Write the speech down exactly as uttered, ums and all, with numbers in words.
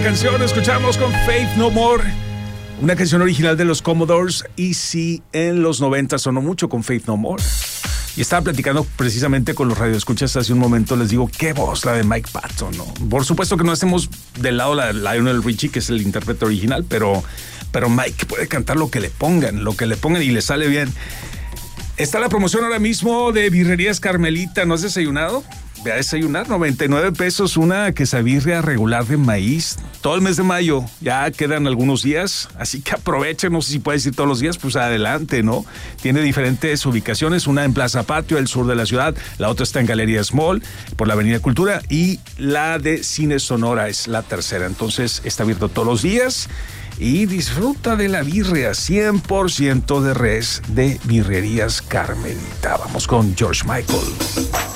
canción. Escuchamos con Faith No More, una canción original de los Commodores. Y sí, en los noventa sonó mucho con Faith No More. Y estaba platicando precisamente con los radioescuchas hace un momento. Les digo, qué voz la de Mike Patton, ¿no? Por supuesto que no hacemos del lado la de Lionel Richie, que es el intérprete original, pero, pero Mike puede cantar lo que le pongan, lo que le pongan y le sale bien. Está la promoción ahora mismo de Birrerías Carmelita. ¿No has desayunado? Ve a desayunar, noventa y nueve pesos una quesabirria regular de maíz. Todo el mes de mayo, ya quedan algunos días, así que aprovechen. No sé si puedes ir todos los días, pues adelante, ¿no? Tiene diferentes ubicaciones, una en Plaza Patio, el sur de la ciudad, la otra está en Galería Small, por la Avenida Cultura, y la de Cine Sonora es la tercera. Entonces está abierto todos los días y disfruta de la birria cien por ciento de res de Birrerías Carmelita. Vamos con George Michael.